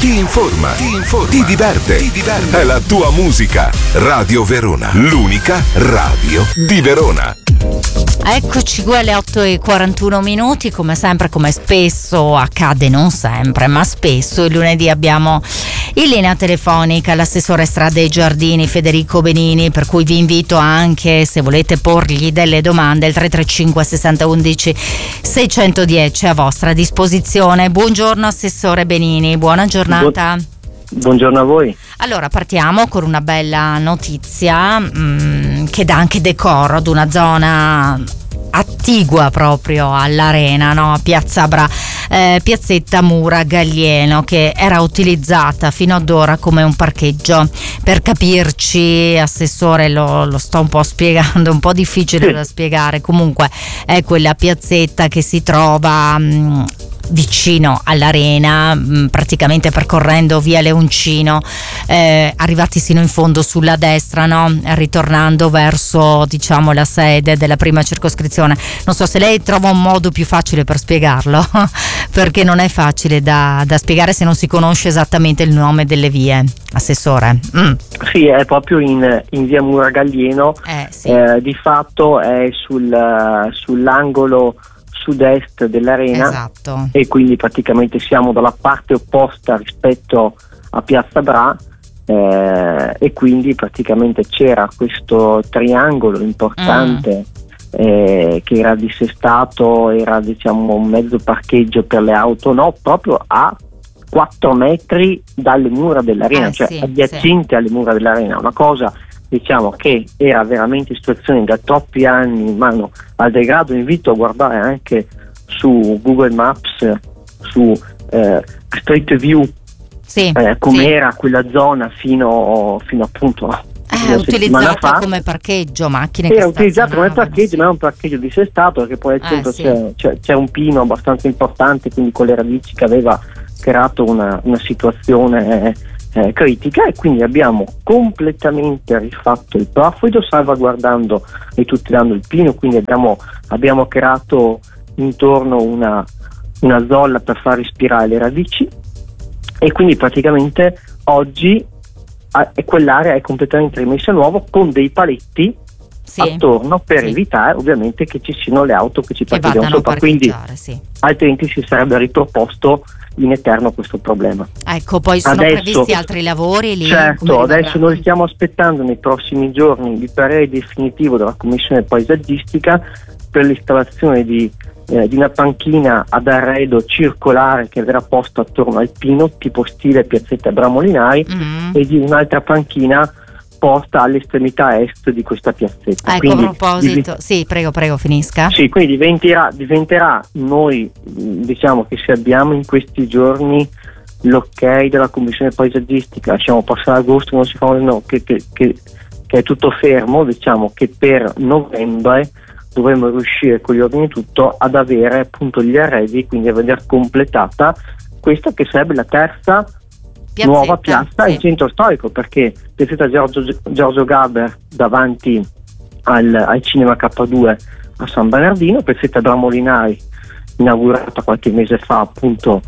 ti informa, ti diverte. È la tua musica. Radio Verona, l'unica radio di Verona. Eccoci qui alle 8:41, come sempre, come spesso accade, non sempre, ma spesso il lunedì abbiamo in linea telefonica l'assessore Strade e Giardini Federico Benini, per cui vi invito anche, se volete porgli delle domande, il 335 60 11 610 a vostra disposizione. Buongiorno assessore Benini, buona giornata. Buongiorno a voi. Allora, partiamo con una bella notizia che dà anche decoro ad una zona attigua proprio all'arena, no? A Piazza Bra, piazzetta Mura Gallieno, che era utilizzata fino ad ora come un parcheggio. Per capirci, assessore, lo sto un po' spiegando, un po' difficile da spiegare. Comunque è quella piazzetta che si trova vicino all'arena, praticamente percorrendo via Leoncino, arrivati sino in fondo sulla destra, no? Ritornando verso, diciamo, la sede della prima circoscrizione. Non so se lei trova un modo più facile per spiegarlo perché non è facile da spiegare se non si conosce esattamente il nome delle vie, assessore. Sì, è proprio in via Mura Gallieno, sì. Di fatto è sull'angolo sud-est dell'arena, esatto. E quindi praticamente siamo dalla parte opposta rispetto a Piazza Bra, e quindi praticamente c'era questo triangolo importante che era dissestato, era, diciamo, un mezzo parcheggio per le auto, no, proprio a 4 metri dalle mura dell'arena, cioè sì, adiacente alle mura dell'arena, una cosa, diciamo, che era veramente in situazione da troppi anni in mano al degrado. Invito a guardare anche su Google Maps, su Street View, com'era quella zona fino appunto utilizzata come parcheggio macchine. Era utilizzato come parcheggio, ma è un parcheggio dissestato, perché poi al centro c'è un pino abbastanza importante, quindi con le radici che aveva creato una situazione critica, e quindi abbiamo completamente rifatto il profido, salvaguardando e tutelando il pino. Quindi abbiamo creato intorno una zolla per far respirare le radici, e quindi praticamente oggi quell'area è completamente rimessa a nuovo con dei paletti attorno per evitare ovviamente che ci siano le auto che ci parcheggiano sopra, quindi altrimenti si sarebbe riproposto in eterno questo problema. Ecco, poi sono previsti altri lavori lì? Certo, adesso noi stiamo aspettando nei prossimi giorni il parere definitivo della Commissione Paesaggistica per l'installazione di una panchina ad arredo circolare che verrà posta attorno al pino, tipo stile piazzetta Bramolinari, e di un'altra panchina posta all'estremità est di questa piazzetta. Ecco, quindi, a proposito, sì, prego, finisca. Sì, quindi diventerà, noi diciamo che se abbiamo in questi giorni l'ok della Commissione Paesaggistica, lasciamo passare agosto, non si fa che è tutto fermo, diciamo che per novembre dovremmo riuscire con gli ordini tutto ad avere appunto gli arredi, quindi a vedere completata questa che sarebbe la terza nuova piazza in centro storico, perché piazzetta Giorgio Gaber davanti al cinema K2 a San Bernardino, piazzetta Bramolinari inaugurata qualche mese fa appunto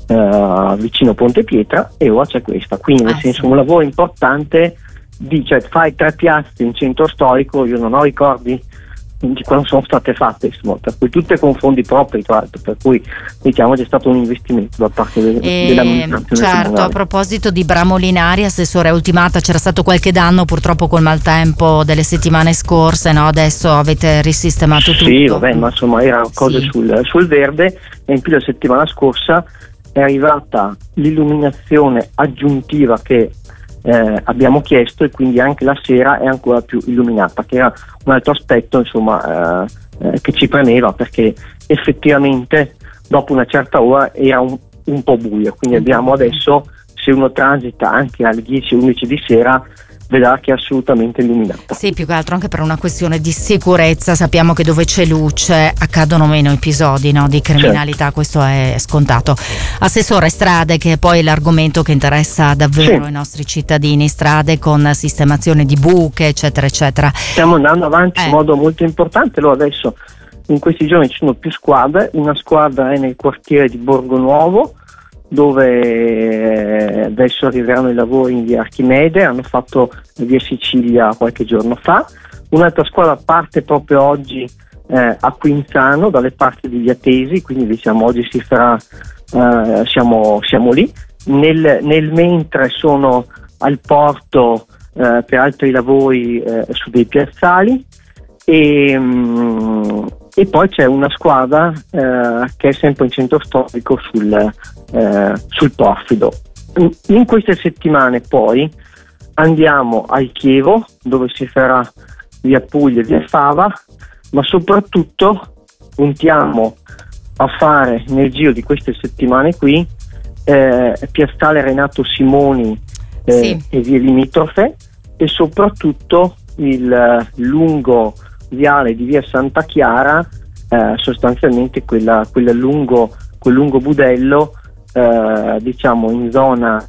vicino Ponte Pietra, e ora c'è questa, quindi nel senso un lavoro importante cioè fai 3 piazze in centro storico. Io non ho ricordi di quando sono state fatte, insomma, per cui tutte con fondi propri, tra l'altro, per cui diciamo c'è stato un investimento da parte dell'amministrazione certo comunale. A proposito di Bramolinari, assessore, è ultimata, c'era stato qualche danno purtroppo col maltempo delle settimane scorse, no? Adesso avete risistemato tutto? Sì, vabbè, ma insomma erano cose sul verde, e in più la settimana scorsa è arrivata l'illuminazione aggiuntiva che abbiamo chiesto, e quindi anche la sera è ancora più illuminata, che era un altro aspetto, insomma, che ci premeva, perché effettivamente dopo una certa ora era un po' buio, quindi abbiamo adesso, se uno transita anche alle 10-11 di sera, vedrà che è assolutamente illuminata. Sì, più che altro anche per una questione di sicurezza. Sappiamo che dove c'è luce accadono meno episodi, no, di criminalità, questo è scontato. Assessore, strade, che è poi l'argomento che interessa davvero i nostri cittadini, strade con sistemazione di buche, eccetera eccetera. Stiamo andando avanti in modo molto importante. Allora adesso in questi giorni ci sono più squadre, una squadra è nel quartiere di Borgo Nuovo, dove adesso arriveranno i lavori in via Archimede, hanno fatto via Sicilia qualche giorno fa. Un'altra squadra parte proprio oggi a Quinzano dalle parti di Via Tesi, quindi diciamo oggi si farà, siamo lì. Nel mentre sono al porto per altri lavori su dei piazzali, e poi c'è una squadra che è sempre in centro storico sul Porfido. In queste settimane poi andiamo al Chievo, dove si farà via Puglia e via Fava, ma soprattutto puntiamo a fare nel giro di queste settimane qui piazzale Renato Simoni e vie limitrofe, e soprattutto il lungo viale di via Santa Chiara, sostanzialmente quel lungo budello, diciamo in zona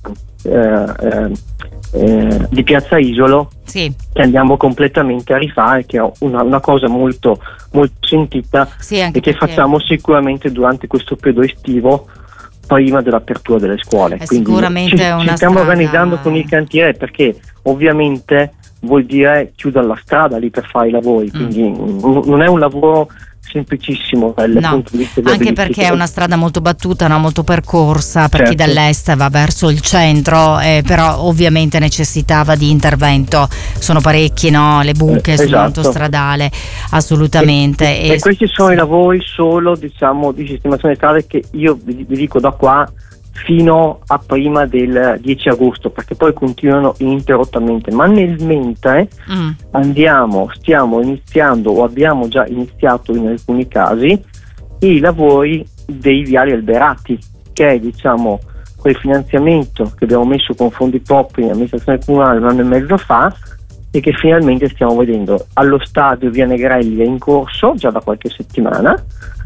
di Piazza Isolo, che andiamo completamente a rifare, che è una cosa molto molto sentita, e che facciamo sicuramente durante questo periodo estivo, prima dell'apertura delle scuole. Quindi sicuramente ci stiamo organizzando con il cantiere, perché ovviamente vuol dire chiudere la strada lì per fare i lavori, quindi non è un lavoro semplicissimo dal punto di vista anche perché è una strada molto battuta, molto percorsa per chi dall'est va verso il centro, però ovviamente necessitava di intervento. Sono parecchi le buche sull'autostradale, assolutamente. E questi sono i lavori solo, diciamo, di sistemazione strade, che io vi dico da qua fino a prima del 10 agosto, perché poi continuano ininterrottamente, ma nel mentre stiamo iniziando, o abbiamo già iniziato in alcuni casi, i lavori dei viali alberati, che è, diciamo, quel finanziamento che abbiamo messo con fondi propri in amministrazione comunale un anno e mezzo fa, e che finalmente stiamo vedendo. Allo stadio via Negrelli è in corso già da qualche settimana.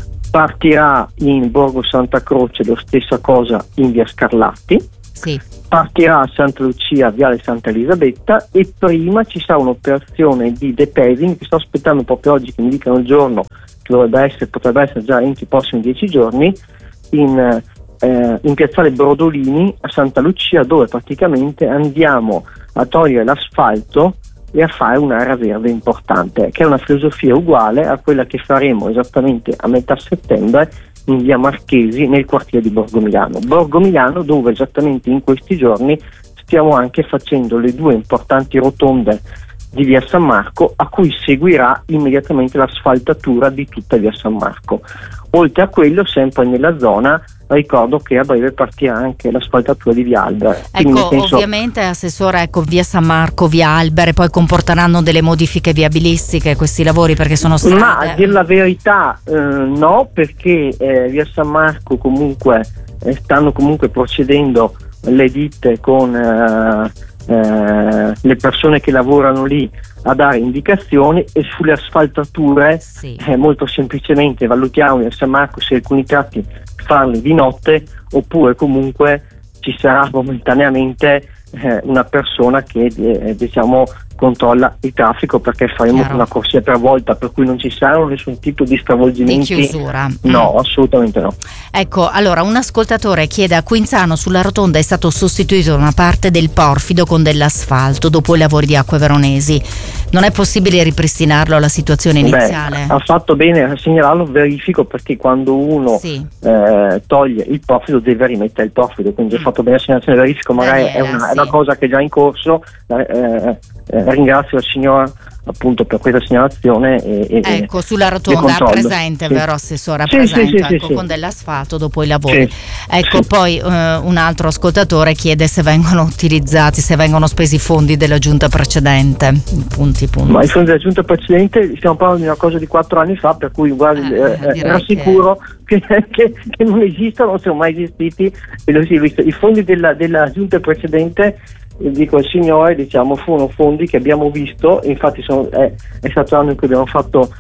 Partirà in Borgo Santa Croce la stessa cosa in via Scarlatti, partirà a Santa Lucia viale Santa Elisabetta, e prima ci sarà un'operazione di depaving che sto aspettando proprio oggi che mi dicano il giorno, che potrebbe essere già entro i prossimi 10 giorni, in piazzale Brodolini a Santa Lucia, dove praticamente andiamo a togliere l'asfalto e a fare un'area verde importante, che è una filosofia uguale a quella che faremo esattamente a metà settembre in via Marchesi, nel quartiere di Borgo Milano, dove esattamente in questi giorni stiamo anche facendo le 2 importanti rotonde di via San Marco, a cui seguirà immediatamente l'asfaltatura di tutta via San Marco. Oltre a quello, sempre nella zona, ricordo che a breve partirà anche l'asfaltatura di via Albert. Ovviamente, Assessore, via San Marco, via Albert, poi comporteranno delle modifiche viabilistiche questi lavori, perché sono strade. Ma a dire la verità no, perché via San Marco comunque stanno comunque procedendo le ditte con le persone che lavorano lì a dare indicazioni, e sulle asfaltature molto semplicemente valutiamo a San Marco se alcuni tratti farli di notte, oppure comunque ci sarà momentaneamente una persona che diciamo controlla il traffico, perché faremo una corsia per volta, per cui non ci saranno nessun tipo di stravolgimenti, di chiusura. No, assolutamente no. Ecco, allora un ascoltatore chiede: a Quinzano sulla rotonda è stato sostituito una parte del porfido con dell'asfalto dopo i lavori di Acque Veronesi. Non è possibile ripristinarlo alla situazione iniziale? Ha fatto bene a segnalarlo, verifico, perché quando uno toglie il porfido deve rimettere il porfido, quindi ha fatto bene la segnalazione, verifico, magari è una cosa che è già in corso. Ringrazio la signora appunto per questa segnalazione. Ecco, sulla rotonda presente, vero Assessore? Presente, con dell'asfalto dopo i lavori. Poi un altro ascoltatore chiede se vengono utilizzati, se vengono spesi i fondi della giunta precedente. Punti. Ma i fondi della giunta precedente, stiamo parlando di una cosa di 4 anni fa, per cui ero sicuro che non esistono, non sono mai esistiti, e lo si è visto. I fondi della giunta precedente, dico al signore, diciamo, furono fondi che abbiamo visto, infatti è stato l'anno in cui abbiamo fatto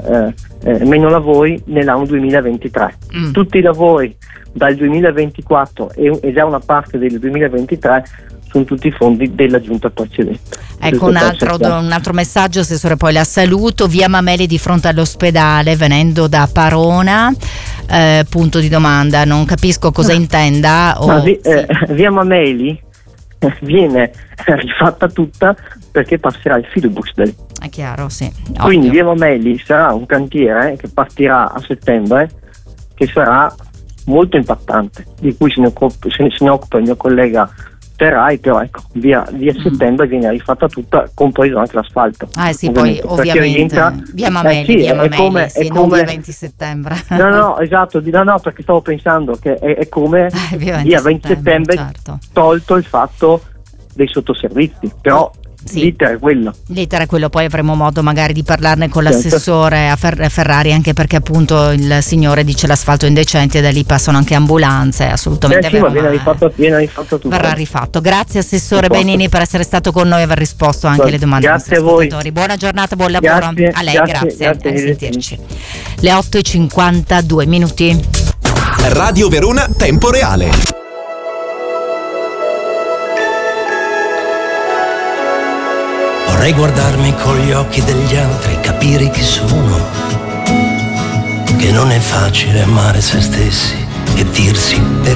meno lavori, nell'anno 2023. Tutti i lavori dal 2024 e già una parte del 2023 sono tutti fondi della giunta precedente. Ecco, un altro messaggio, assessore, poi la saluto. Via Mameli di fronte all'ospedale, venendo da Parona, punto di domanda, non capisco cosa intenda. Via Mameli viene rifatta tutta perché passerà il filobus da lì. È chiaro, sì. Quindi Via Mameli sarà un cantiere che partirà a settembre, che sarà molto impattante, di cui se ne occupa il mio collega Terrai, però ecco, via settembre viene rifatta tutta, compreso anche l'asfalto. Sì, poi ovviamente via Mameli, non via 20 settembre. No, esatto, no, perché stavo pensando che è come via 20 settembre, certo. Tolto il fatto dei sottoservizi, però sì. L'iter è quello, poi avremo modo magari di parlarne con l'assessore a Ferrari, anche perché appunto il signore dice l'asfalto è indecente e da lì passano anche ambulanze, assolutamente vero, viene rifatto tutto. Verrà rifatto. Grazie assessore Benini per essere stato con noi e aver risposto anche alle domande grazie dei nostri ascoltatori. Buona giornata, buon lavoro a lei, grazie. A sentirci. Le 8:52. Radio Verona Tempo Reale. Vorrei guardarmi con gli occhi degli altri, capire chi sono, che non è facile amare se stessi e dirsi per